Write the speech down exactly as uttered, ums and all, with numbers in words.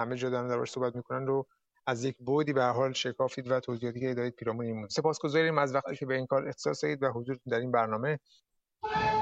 همه جا دارن دربارش صحبت میکنن رو از یک بعدی به هر حال شکافید و توضیحاتی که دادید پیرامون این موضوع. سپاسگزاریم از وقتی که به این کار اختصاص دادید و حضورتون در این برنامه.